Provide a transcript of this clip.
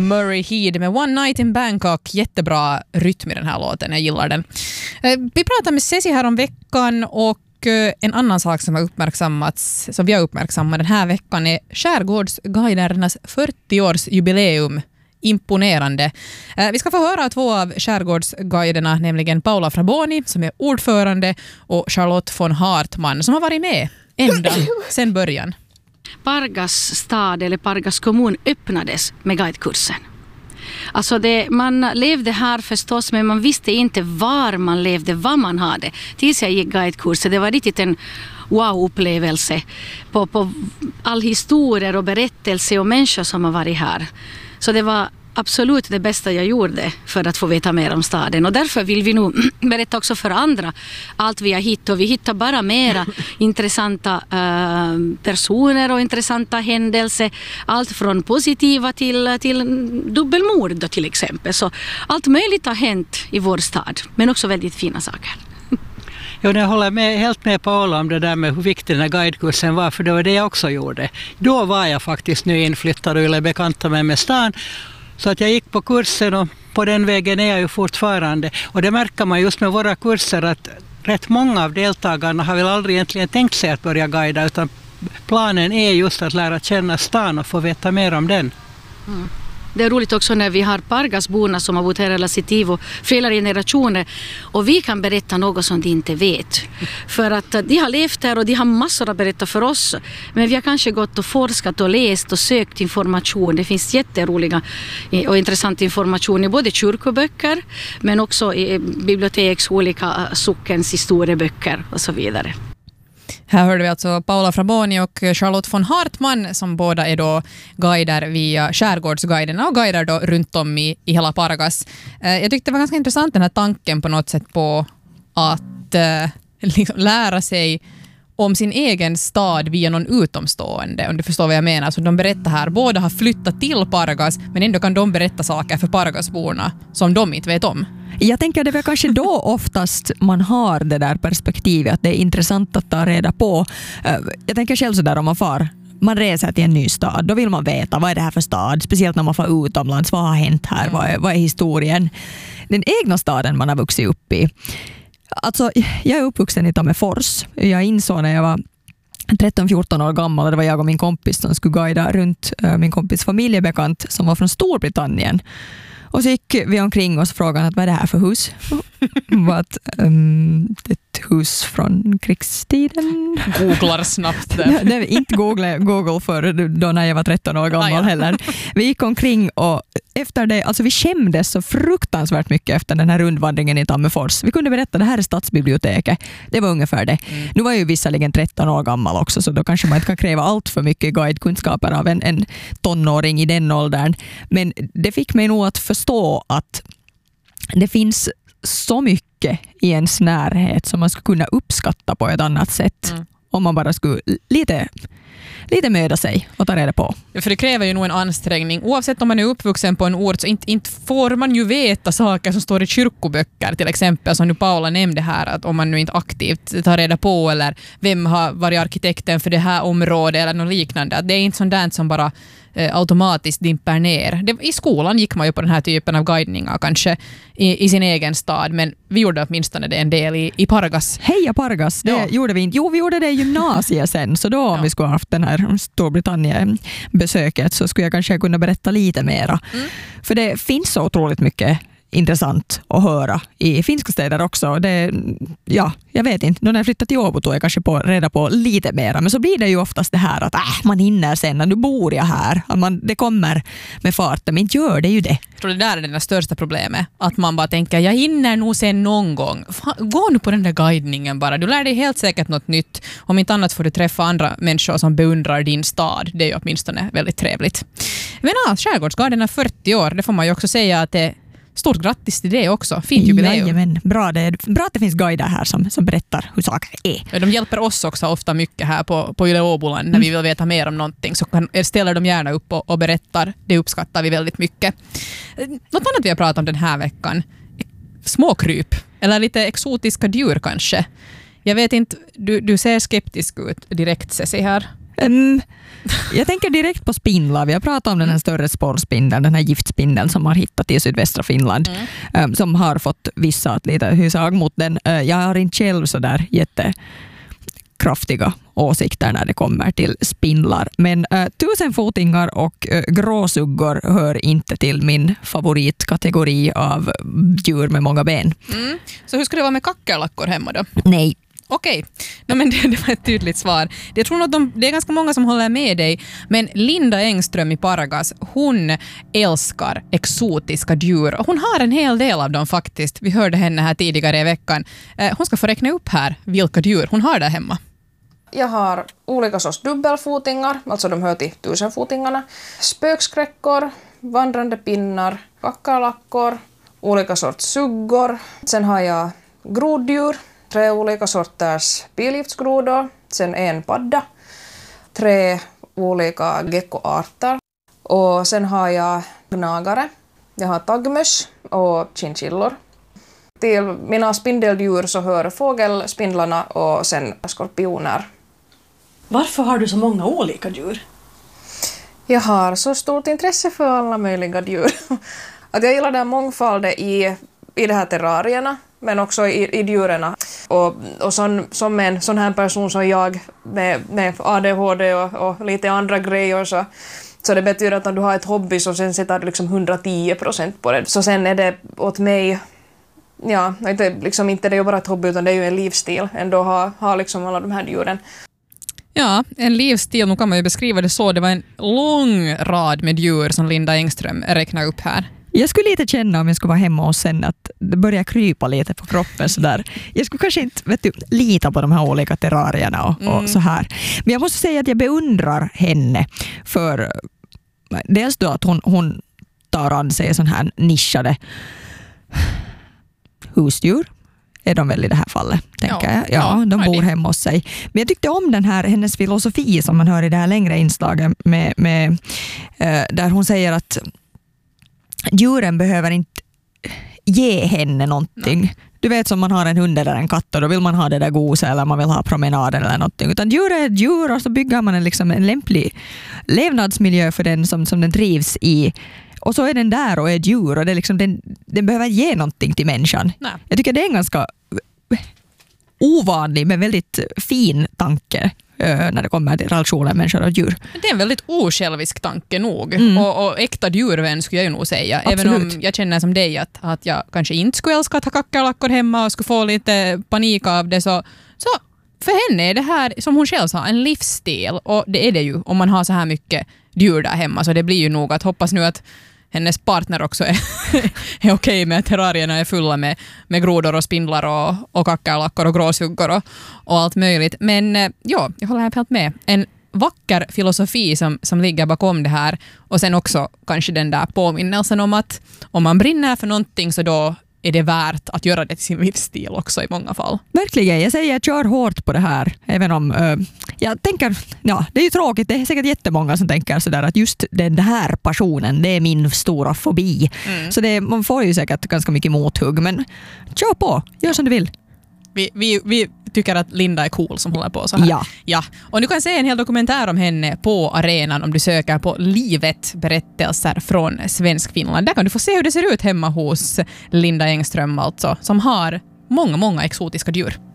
Murray Head med One Night in Bangkok. Jättebra rytm i den här låten, jag gillar den. Vi pratade med Ceci här om veckan och en annan sak som vi har uppmärksammat den här veckan är Skärgårdsguidernas 40-årsjubileum. Imponerande. Vi ska få höra två av skärgårdsguiderna, nämligen Paula Fraboni som är ordförande och Charlotte von Hartman som har varit med ända sedan början. Pargas stad eller Pargas kommun öppnades med guidekursen. Alltså man levde här förstås, men man visste inte var man levde, vad man hade. Tills jag gick guidekursen, det var riktigt en wow-upplevelse på all historier och berättelse och människor som har varit här. Så det var absolut det bästa jag gjorde för att få veta mer om staden. Och därför vill vi nog berätta också för andra allt vi har hittat. Och vi hittar bara mera intressanta personer och intressanta händelser. Allt från positiva till dubbelmord då, till exempel. Så allt möjligt har hänt i vår stad. Men också väldigt fina saker. Jo, jag håller helt med Paula om det där med hur viktig den här guidekursen var. För det var det jag också gjorde. Då var jag faktiskt nyinflyttad och ville bekanta mig med stan. Så att jag gick på kursen och på den vägen är jag ju fortfarande. Och det märker man just med våra kurser att rätt många av deltagarna har väl aldrig egentligen tänkt sig att börja guida. Utan planen är just att lära känna stan och få veta mer om den. Mm. Det är roligt också när vi har Pargasborna som har bott här relativt och flera generationer och vi kan berätta något som de inte vet. För att de har levt här och de har massor att berätta för oss. Men vi har kanske gått och forskat och läst och sökt information. Det finns jätteroliga och intressant information i både kyrkoböcker men också i biblioteks olika sockens historieböcker och så vidare. Här hörde vi alltså Paula Fraboni och Charlotte von Hartman som båda är då guider via Skärgårdsguiderna och guider då runt om i hela Pargas. Jag tyckte det var ganska intressant den här tanken på något sätt på att liksom lära sig om sin egen stad via någon utomstående, om du förstår vad jag menar. Så de berättar här, båda har flyttat till Pargas men ändå kan de berätta saker för Pargasborna som de inte vet om. Jag tänker att det är kanske då oftast man har det där perspektivet att det är intressant att ta reda på. Jag tänker själv så där om man reser till en ny stad, då vill man veta vad är det här för stad, speciellt när man får utomlands, vad har hänt här, vad är historien. Den egna staden man har vuxit upp i. Alltså, jag är uppvuxen i Tammerfors. Jag insåg när jag var 13-14 år gammal, det var jag och min kompis som skulle guida runt min kompis familjebekant som var från Storbritannien. Och så gick vi omkring och så frågade vad är det här för hus? Ett hus från krigstiden. Googlar snabbt där. Det är inte Google för då när jag var 13 år gammal heller. Vi gick omkring och efter det, alltså vi skämdes så fruktansvärt mycket efter den här rundvandringen i Tammerfors. Vi kunde berätta, det här är stadsbiblioteket. Det var ungefär det. Nu var jag ju visserligen 13 år gammal också, så då kanske man inte kan kräva allt för mycket guidekunskaper av en tonåring i den åldern. Men det fick mig nog att förstå att det finns så mycket i ens närhet som man skulle kunna uppskatta på ett annat sätt om man bara skulle lite möda sig och ta reda på. Ja, för det kräver ju nog en ansträngning. Oavsett om man är uppvuxen på en ort så inte får man ju veta saker som står i kyrkoböcker till exempel, som nu Paula nämnde här, att om man nu inte aktivt tar reda på eller vem har varit arkitekten för det här området eller något liknande. Det är inte sånt där som bara automatiskt dimper ner. I skolan gick man ju på den här typen av guidningar kanske i sin egen stad, men vi gjorde åtminstone det en del i Pargas. Heja Pargas, det gjorde vi inte. Jo, vi gjorde det i gymnasiet sen, så då om vi skulle ha haft den här Storbritannien-besöket så skulle jag kanske kunna berätta lite mera. För det finns så otroligt mycket intressant att höra i finska städer också. Jag vet inte. När jag flyttar till Åbo tog jag kanske reda på lite mera. Men så blir det ju oftast det här att man hinner sen. Nu bor jag här. Det kommer med farten. Men inte gör det ju det. Jag tror det där är det största problemet. Att man bara tänker, jag hinner nog sen någon gång. Gå nu på den där guidningen bara. Du lär dig helt säkert något nytt. Om inte annat får du träffa andra människor som beundrar din stad. Det är ju åtminstone väldigt trevligt. Men Skärgårdsguiderna 40 år. Det får man ju också säga att det stort grattis till det också. Fint jubileum. Jajamän, bra att det finns guider här som berättar hur saker är. Ja, de hjälper oss också ofta mycket här på Yle Åboland när vi vill veta mer om någonting. Så ställer de gärna upp och berättar. Det uppskattar vi väldigt mycket. Något annat vi har pratat om den här veckan. Småkryp. Eller lite exotiska djur kanske. Jag vet inte, du ser skeptisk ut direkt, Ceci här. Jag tänker direkt på spindlar. Vi har pratat om den här större spårspindeln, den här giftspindeln som har hittat i sydvästra Finland, som har fått vissa att lite hysa mot den. Jag har inte själv så där jättekraftiga åsikter när det kommer till spindlar. Men tusenfotingar och gråsuggor hör inte till min favoritkategori av djur med många ben. Så hur ska det vara med kackerlackor hemma då? Nej. Okej, men det var ett tydligt svar. Jag tror att det är ganska många som håller med dig, men Linda Engström i Pargas, hon älskar exotiska djur. Hon har en hel del av dem faktiskt. Vi hörde henne här tidigare i veckan. Hon ska få räkna upp här vilka djur hon har där hemma. Jag har olika sorts dubbelfotingar, alltså de hör till tusenfotingarna, spökskräckor, vandrande pinnar, kackerlackor, olika sorts suggor. Sen har jag groddjur, 3 olika sorters pilgiftsgrodor, sen en padda, 3 olika geckoarter och sen har jag gnagare, jag har taggmöss och chinchillor. Till mina spindeldjur så hör fågelspindlarna och sen skorpioner. Varför har du så många olika djur? Jag har så stort intresse för alla möjliga djur. Att jag gillar den mångfalden i de här terrarierna, men också i djuren. Och som en sån här person som jag med ADHD och lite andra grejer så det betyder att om du har ett hobby så sen sätter du liksom 110% på det. Så sen är det åt mig, ja, inte det är bara ett hobby utan det är ju en livsstil ändå ha liksom alla de här djuren. Ja, en livsstil, nu kan man ju beskriva det så. Det var en lång rad med djur som Linda Engström räknar upp här. Jag skulle lite känna om jag skulle vara hemma och sen att det börjar krypa lite på kroppen sådär. Jag skulle kanske inte lita på de här olika terrarierna och så här. Men jag måste säga att jag beundrar henne för dels då att hon tar an sig sån här nischade husdjur. Är de väl i det här fallet, tänker jag. Ja, de bor hemma hos sig. Men jag tyckte om den här, hennes filosofi som man hör i det här längre inslaget med där hon säger att djuren behöver inte ge henne någonting. Nej. Du vet som man har en hund eller en katt och då vill man ha det där gosa eller man vill ha promenaden eller någonting. Utan djur är ett djur och så bygger man en lämplig levnadsmiljö för den som den trivs i. Och så är den där och är ett djur och det är liksom, den behöver ge någonting till människan. Nej. Jag tycker det är en ganska ovanlig men väldigt fin tanke när det kommer till relationer människor och djur. Det är en väldigt osjälvisk tanke nog. Och äkta djurvän skulle jag ju nog säga. Absolut. Även om jag känner som dig att jag kanske inte skulle älska att ha kackerlackor hemma och skulle få lite panik av det så för henne är det här, som hon själv sa, en livsstil. Och det är det ju om man har så här mycket djur där hemma. Så det blir ju nog att hoppas nu att hennes partner också är okej med att terrarierna är fulla med grodor och spindlar och kackerlackor och gråsuggor och allt möjligt. Men ja, jag håller helt med. En vacker filosofi som ligger bakom det här och sen också kanske den där påminnelsen om att om man brinner för någonting så då är det värt att göra det till sin livsstil också i många fall. Verkligen, jag säger jag kör hårt på det här. Även om jag tänker, ja det är ju tråkigt, det är säkert jättemånga som tänker sådär att just den här passionen, det är min stora fobi. Så man får ju säkert ganska mycket mothugg, men kör på, gör som du vill. Vi tycker att Linda är cool som håller på så här. Ja. Och du kan se en hel dokumentär om henne på arenan om du söker på livet berättelser från Svensk Finland. Där kan du få se hur det ser ut hemma hos Linda Engström alltså, som har många exotiska djur.